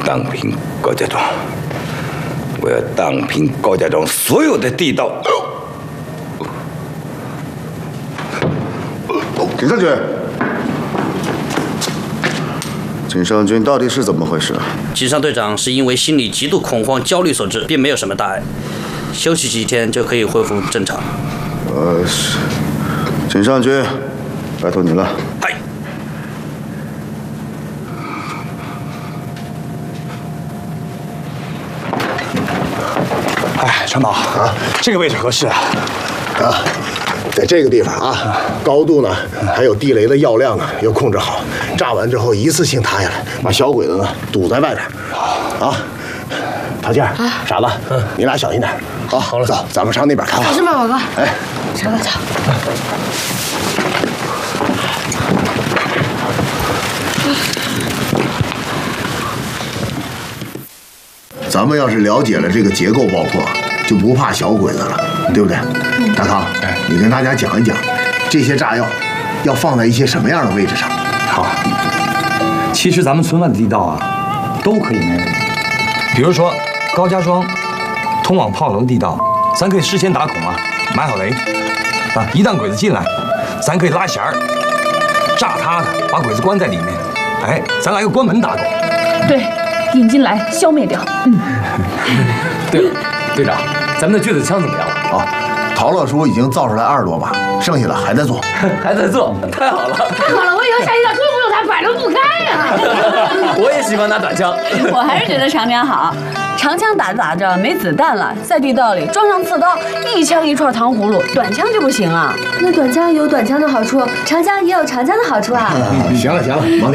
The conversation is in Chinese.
荡平高家庄，我要荡平高家庄所有的地道。 井上君，井上君到底是怎么回事？ 井上队长是因为心里极度恐慌、焦虑所致，并没有什么大碍，休息几天就可以恢复正常。 是。井上君，拜托你了。 嗨。 哎，传宝啊，这个位置合适啊。 啊，在这个地方啊，高度呢，还有地雷的药量啊，要控制好。炸完之后一次性塌下来，把小鬼子呢堵在外边。啊，陶健、傻子，你俩小心点。好，好了，走，咱们上那边看看。 小心吧，宝哥。 哎， 傻子，走。 咱们要是了解了这个结构爆破，就不怕小鬼子了，对不对？大康，你跟大家讲一讲，这些炸药要放在一些什么样的位置上？ 好，其实咱们村外的地道啊，都可以没问题。比如说高家庄通往炮楼的地道，咱可以事先打孔啊，埋好雷啊，一旦鬼子进来，咱可以拉弦儿炸他的，把鬼子关在里面。哎，咱来个关门打狗。 对，引进来消灭掉。 对了，队长，咱们的锯子枪怎么样了？ 啊，陶乐叔已经造出来20多把，剩下的还在做， 还在做，太好了！ 太好了，我以后下地道都不用它，摆着不开呀。 我也喜欢拿短枪， 我还是觉得长枪好。长枪打着打着没子弹了，在地道里装上刺刀，一枪一串糖葫芦，短枪就不行啊。 那短枪有短枪的好处，长枪也有长枪的好处啊。 行了，忙点。